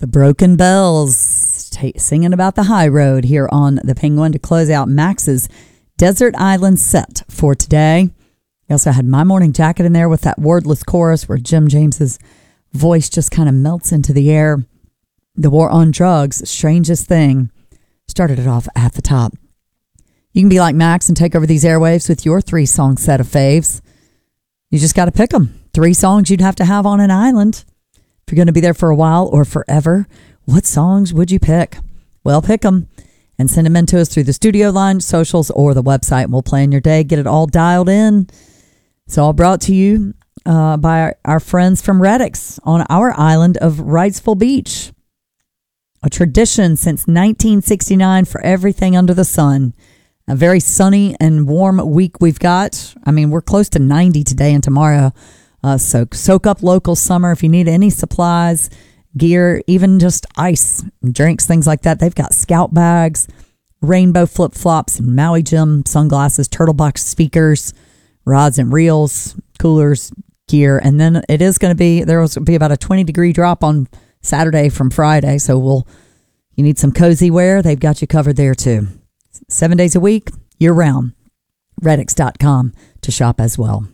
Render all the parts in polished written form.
The Broken Bells singing about the high road here on the Penguin to close out Max's Desert Island set for today. We also had My Morning Jacket in there with that wordless chorus where Jim James's voice just kind of melts into the air. The War on Drugs, Strangest Thing, started it off at the top. You can be like Max and take over these airwaves with your 3-song set of faves. You just got to pick them. 3 songs you'd have to have on an island. If you're going to be there for a while or forever, what songs would you pick? Well, pick them and send them in to us through the studio line, socials, or the website. We'll plan your day, get it all dialed in. It's all brought to you by our friends from Reddick's on our island of Wrightsville Beach. A tradition since 1969 for everything under the sun. A very sunny and warm week we've got. I mean, we're close to 90 today and tomorrow. So soak up local summer. If you need any supplies, gear, even just ice, drinks, things like that, they've got scout bags, rainbow flip-flops, and Maui Jim sunglasses, turtle box speakers, rods and reels, coolers, gear. And then there will be about a 20-degree drop on Saturday from Friday. So you need some cozy wear. They've got you covered there too. 7 days a week, year-round. Reddicks.com to shop as well.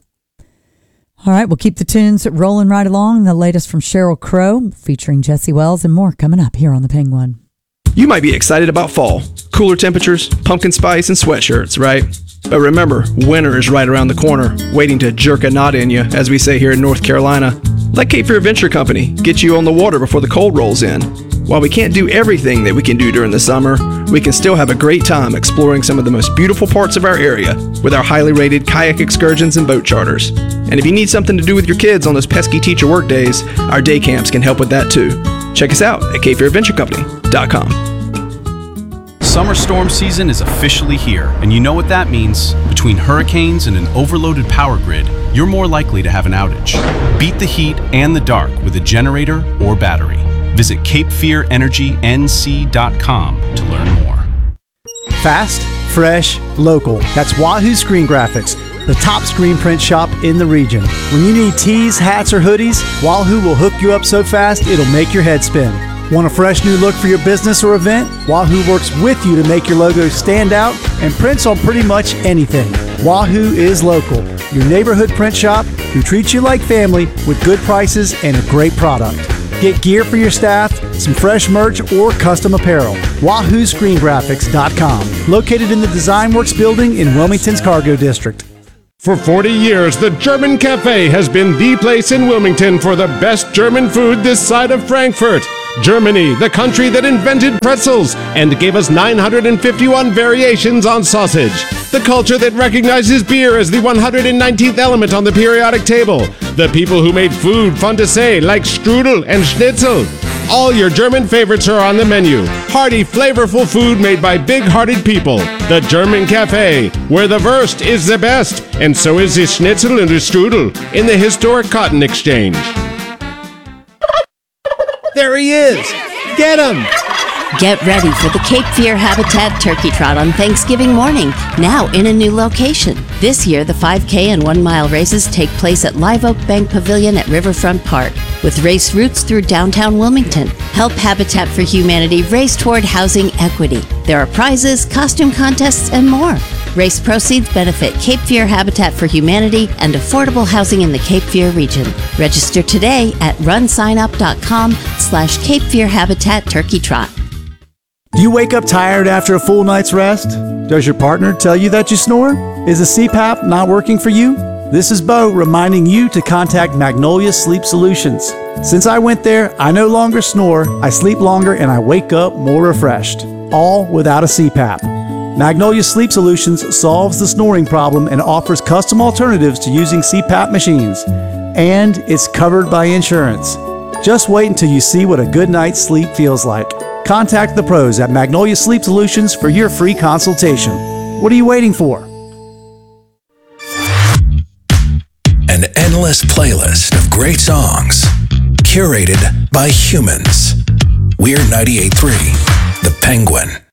All right, we'll keep the tunes rolling right along. The latest from Sheryl Crow, featuring Jesse Wells, and more coming up here on The Penguin. You might be excited about fall. Cooler temperatures, pumpkin spice, and sweatshirts, right? But remember, winter is right around the corner, waiting to jerk a knot in you, as we say here in North Carolina. Let Cape Fear Adventure Company get you on the water before the cold rolls in. While we can't do everything that we can do during the summer, we can still have a great time exploring some of the most beautiful parts of our area with our highly rated kayak excursions and boat charters. And if you need something to do with your kids on those pesky teacher work days, our day camps can help with that too. Check us out at CapeFearAdventureCompany.com. Summer storm season is officially here, and you know what that means. Between hurricanes and an overloaded power grid, you're more likely to have an outage. Beat the heat and the dark with a generator or battery. Visit CapeFearEnergyNC.com to learn more. Fast, fresh, local. That's Wahoo Screen Graphics, the top screen print shop in the region. When you need tees, hats, or hoodies, Wahoo will hook you up so fast it'll make your head spin. Want a fresh new look for your business or event? Wahoo works with you to make your logo stand out and prints on pretty much anything. Wahoo is local, your neighborhood print shop who treats you like family with good prices and a great product. Get gear for your staff, some fresh merch, or custom apparel. WahooScreenGraphics.com. Located in the Design Works building in Wilmington's Cargo District. For 40 years, the German Cafe has been the place in Wilmington for the best German food this side of Frankfurt. Germany, the country that invented pretzels and gave us 951 variations on sausage. The culture that recognizes beer as the 119th element on the periodic table. The people who made food fun to say, like strudel and schnitzel. All your German favorites are on the menu. Hearty, flavorful food made by big-hearted people. The German Cafe, where the Wurst is the best, and so is the schnitzel and the strudel in the historic Cotton Exchange. There he is! Get him! Get ready for the Cape Fear Habitat Turkey Trot on Thanksgiving morning, now in a new location. This year, the 5K and 1 mile races take place at Live Oak Bank Pavilion at Riverfront Park, with race routes through downtown Wilmington. Help Habitat for Humanity race toward housing equity. There are prizes, costume contests, and more. Race proceeds benefit Cape Fear Habitat for Humanity and affordable housing in the Cape Fear region. Register today at runsignup.com/Cape Fear Habitat Turkey Trot. Do you wake up tired after a full night's rest? Does your partner tell you that you snore? Is the CPAP not working for you? This is Bo reminding you to contact Magnolia Sleep Solutions. Since I went there, I no longer snore, I sleep longer, and I wake up more refreshed. All without a CPAP. Magnolia Sleep Solutions solves the snoring problem and offers custom alternatives to using CPAP machines. And it's covered by insurance. Just wait until you see what a good night's sleep feels like. Contact the pros at Magnolia Sleep Solutions for your free consultation. What are you waiting for? An endless playlist of great songs, curated by humans. We're 98.3, The Penguin.